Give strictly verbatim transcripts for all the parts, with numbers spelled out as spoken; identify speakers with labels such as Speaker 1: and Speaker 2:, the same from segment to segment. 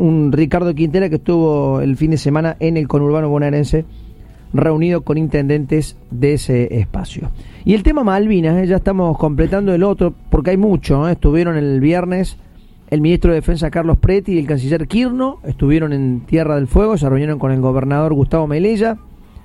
Speaker 1: un Ricardo Quintela que estuvo el fin de semana en el conurbano bonaerense reunido con intendentes de ese espacio. Y el tema Malvinas, eh, ya estamos completando el otro, porque hay mucho, eh, estuvieron el viernes el ministro de Defensa Carlos Preti y el canciller Quirno, estuvieron en Tierra del Fuego, se reunieron con el gobernador Gustavo Melella.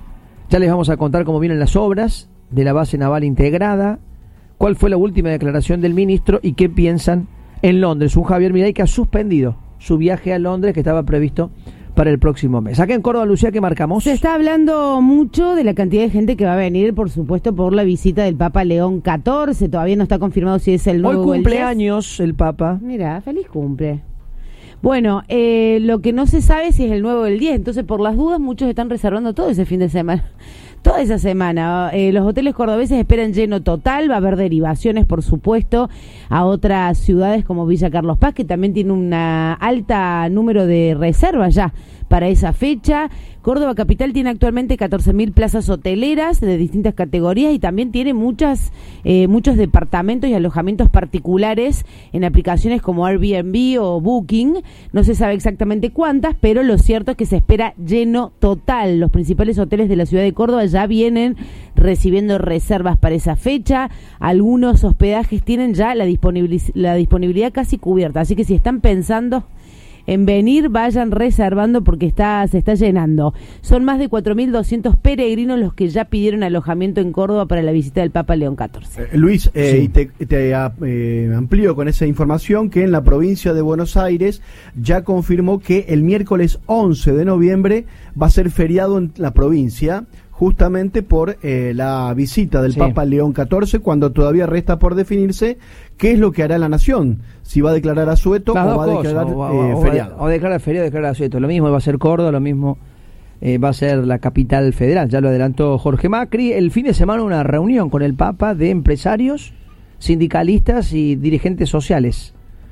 Speaker 1: Ya les vamos a contar cómo vienen las obras de la base naval integrada, cuál fue la última declaración del ministro y qué piensan en Londres. Un Javier Milei que ha suspendido su viaje a Londres que estaba previsto para el próximo mes. Acá en Córdoba, Lucía, ¿qué marcamos?
Speaker 2: Se está hablando mucho de la cantidad de gente que va a venir, por supuesto, por la visita del Papa León catorce. Todavía no está confirmado si es el nuevo
Speaker 1: Hoy cumpleaños el, el Papa.
Speaker 2: Mira, feliz cumple. Bueno, eh, lo que no se sabe si es el nuevo del diez, entonces por las dudas muchos están reservando todo ese fin de semana. Toda esa semana, eh, los hoteles cordobeses esperan lleno total, va a haber derivaciones, por supuesto, a otras ciudades como Villa Carlos Paz, que también tiene una alta número de reservas ya para esa fecha. Córdoba Capital tiene actualmente catorce mil plazas hoteleras de distintas categorías y también tiene muchas eh, muchos departamentos y alojamientos particulares en aplicaciones como Airbnb o Booking. No se sabe exactamente cuántas, pero lo cierto es que se espera lleno total. Los principales hoteles de la ciudad de Córdoba ya vienen recibiendo reservas para esa fecha. Algunos hospedajes tienen ya la, disponibil- la disponibilidad casi cubierta, así que si están pensando en venir, vayan reservando porque está se está llenando. Son más de cuatro mil doscientos peregrinos los que ya pidieron alojamiento en Córdoba para la visita del Papa León catorce.
Speaker 3: Eh, Luis, eh,
Speaker 1: sí.
Speaker 3: y te, te eh, amplío con esa información que en la provincia de Buenos Aires ya confirmó que el miércoles once de noviembre va a ser feriado en la provincia, justamente por eh, la visita del sí. Papa León catorce, cuando todavía resta por definirse qué es lo que hará la nación, si va a declarar asueto
Speaker 1: Las
Speaker 3: o va a declarar
Speaker 1: cosas,
Speaker 3: eh,
Speaker 1: o, o,
Speaker 3: feriado.
Speaker 1: O, o declarar feriado, declarar asueto. Lo mismo va a ser Córdoba, lo mismo eh, va a ser la capital federal, ya lo adelantó Jorge Macri. El fin de semana una reunión con el Papa de empresarios, sindicalistas y dirigentes sociales.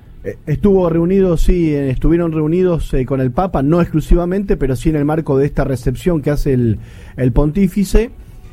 Speaker 3: Estuvo reunido, sí, estuvieron reunidos eh, con el Papa, no exclusivamente, pero sí en el marco de esta recepción que hace el, el pontífice,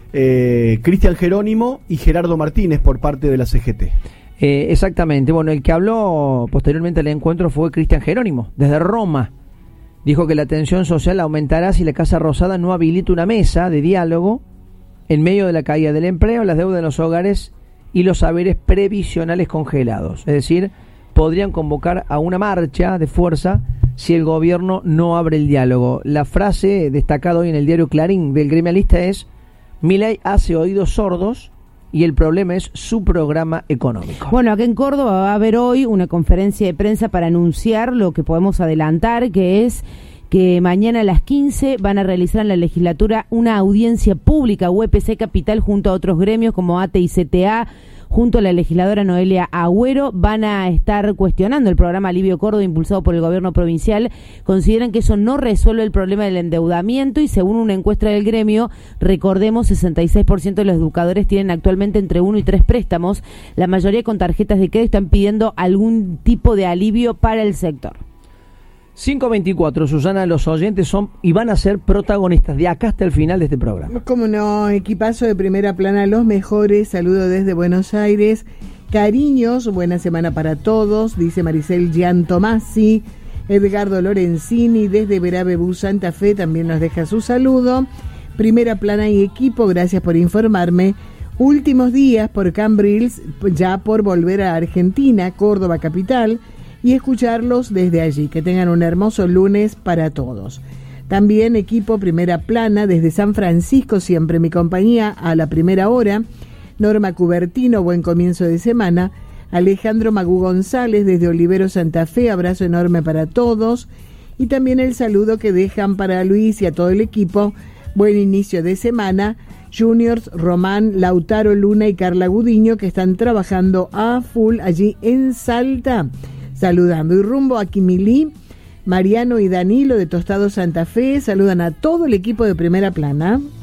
Speaker 3: eh, Cristian Jerónimo y Gerardo Martínez por parte de la C G T.
Speaker 1: Eh, exactamente, bueno, el que habló posteriormente al encuentro fue Cristian Jerónimo, desde Roma. Dijo que la tensión social aumentará si la Casa Rosada no habilita una mesa de diálogo en medio de la caída del empleo, las deudas en los hogares y los saberes previsionales congelados. Es decir, podrían convocar a una marcha de fuerza si el gobierno no abre el diálogo. La frase destacada hoy en el diario Clarín del gremialista es: Milei hace oídos sordos y el problema es su programa económico.
Speaker 2: Bueno, acá en Córdoba va a haber hoy una conferencia de prensa para anunciar lo que podemos adelantar, que es que mañana a las quince van a realizar en la legislatura una audiencia pública U P C Capital junto a otros gremios como A T I C T A, junto a la legisladora Noelia Agüero. Van a estar cuestionando el programa Alivio Córdoba impulsado por el gobierno provincial. Consideran que eso no resuelve el problema del endeudamiento y según una encuesta del gremio, recordemos, sesenta y seis por ciento de los educadores tienen actualmente entre uno y tres préstamos. La mayoría con tarjetas de crédito están pidiendo algún tipo de alivio para el sector.
Speaker 1: cinco veinticuatro, Susana, los oyentes son y van a ser protagonistas de acá hasta el final de este programa.
Speaker 4: Como no, equipazo de Primera Plana, los mejores, saludo desde Buenos Aires, cariños, buena semana para todos, dice Maricel Giantomasi. Edgardo Lorenzini desde Verabebú, Santa Fe, también nos deja su saludo. Primera Plana y equipo, gracias por informarme. Últimos días por Cambrils, ya por volver a Argentina, Córdoba capital, y escucharlos desde allí. Que tengan un hermoso lunes para todos. También equipo Primera Plana desde San Francisco, siempre mi compañía a la primera hora. Norma Cubertino, buen comienzo de semana. Alejandro Magú González desde Olivero, Santa Fe, abrazo enorme para todos. Y también el saludo que dejan para Luis y a todo el equipo. Buen inicio de semana. Juniors, Román, Lautaro Luna y Carla Gudiño, que están trabajando a full allí en Salta. Saludando y rumbo a Quimilí, Mariano y Danilo de Tostado Santa Fe, saludan a todo el equipo de Primera Plana.